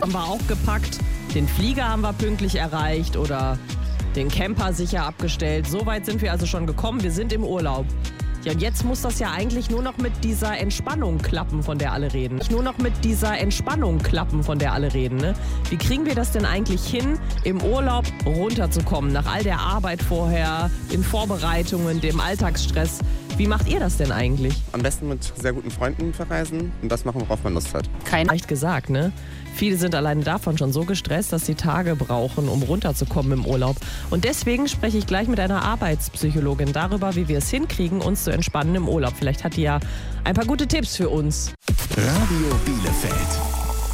Haben wir auch gepackt. Den Flieger haben wir pünktlich erreicht oder den Camper sicher abgestellt. So weit sind wir also schon gekommen. Wir sind im Urlaub. Ja, und jetzt muss das ja eigentlich nur noch mit dieser Entspannung klappen, von der alle reden. Ne? Wie kriegen wir das denn eigentlich hin, im Urlaub runterzukommen, nach all der Arbeit vorher, den Vorbereitungen, dem Alltagsstress? Wie macht ihr das denn eigentlich? Am besten mit sehr guten Freunden verreisen und das machen, worauf man Lust hat. Leicht gesagt, ne? Viele sind alleine davon schon so gestresst, dass sie Tage brauchen, um runterzukommen im Urlaub. Und deswegen spreche ich gleich mit einer Arbeitspsychologin darüber, wie wir es hinkriegen, uns zu entspannen im Urlaub. Vielleicht hat die ja ein paar gute Tipps für uns. Radio Bielefeld.